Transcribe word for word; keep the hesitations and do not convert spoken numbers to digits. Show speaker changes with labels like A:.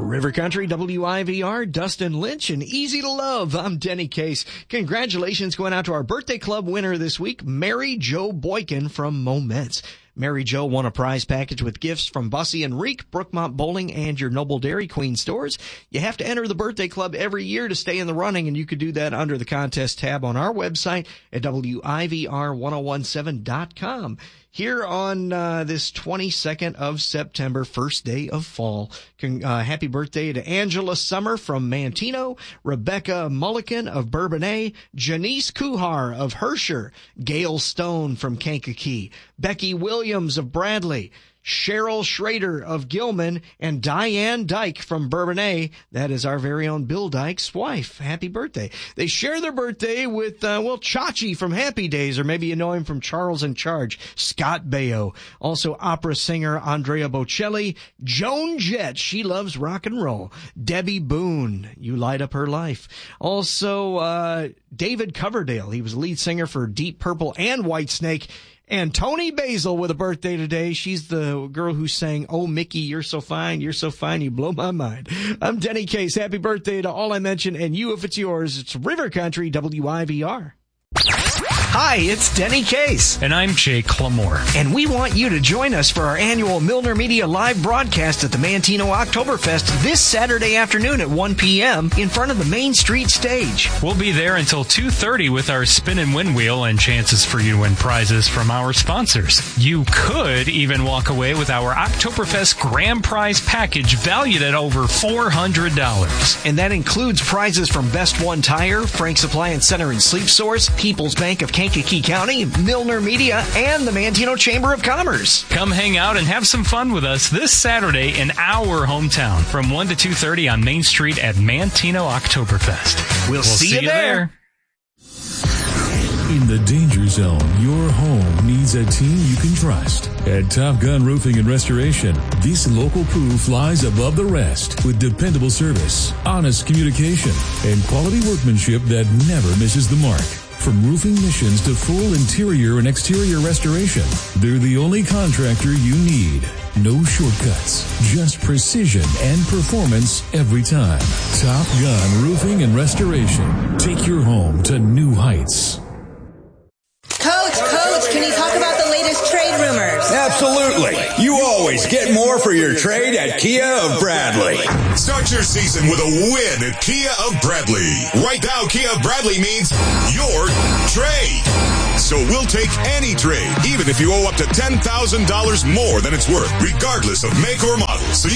A: River Country, W I V R, Dustin Lynch, and Easy to Love. I'm Denny Case. Congratulations going out to our birthday club winner this week, Mary Jo Boykin from Moments. Mary Jo won a prize package with gifts from Bussy and Reek, Brookmont Bowling, and your Noble Dairy Queen stores. You have to enter the birthday club every year to stay in the running, and you could do that under the contest tab on our website at W I V R ten seventeen dot com. Here on uh, this twenty-second of September, first day of fall. Con- uh, happy birthday to Angela Summer from Mantino, Rebecca Mulligan of Bourbonnais, Janice Kuhar of Herscher, Gail Stone from Kankakee, Becky Williams of Bradley, Cheryl Schrader of Gilman, and Diane Dyke from Bourbonnais. That is our very own Bill Dyke's wife. Happy birthday. They share their birthday with, uh, well, Chachi from Happy Days, or maybe you know him from Charles in Charge, Scott Baio. Also opera singer Andrea Bocelli, Joan Jett, she loves rock and roll, Debbie Boone, you light up her life. Also, uh, David Coverdale, he was lead singer for Deep Purple and Whitesnake. And Toni Basil with a birthday today. She's the girl who sang, "Oh, Mickey, you're so fine, you're so fine, you blow my mind." I'm Denny Case. Happy birthday to all I mentioned, and you if it's yours. It's River Country, W I V R. Hi, it's Denny Case.
B: And I'm Jake Clamore.
A: And we want you to join us for our annual Milner Media live broadcast at the Mantino Oktoberfest this Saturday afternoon at one p.m. in front of the Main Street stage.
B: We'll be there until two thirty with our spin and win wheel and chances for you to win prizes from our sponsors. You could even walk away with our Oktoberfest grand prize package valued at over four hundred dollars.
A: And that includes prizes from Best One Tire, Frank's Appliance Center and Sleep Source, People's Bank of Kankakee County, Milner Media, and the Mantino Chamber of Commerce.
B: Come hang out and have some fun with us this Saturday in our hometown from one to two thirty on Main Street at Mantino Oktoberfest.
A: We'll, we'll see, see you there.
C: there. In the danger zone, your home needs a team you can trust. At Top Gun Roofing and Restoration, this local crew flies above the rest with dependable service, honest communication, and quality workmanship that never misses the mark. From roofing missions to full interior and exterior restoration, they're the only contractor you need. No shortcuts, just precision and performance every time. Top Gun Roofing and Restoration. Take your home to new heights.
D: Coach, Coach, can you talk about the latest trade rumors?
E: Absolutely. You always get more for your trade at Kia of Bradley.
F: Start your season with a win at Kia of Bradley. Right now, Kia of Bradley means your trade. So we'll take any trade, even if you owe up to ten thousand dollars more than it's worth, regardless of make or model. So you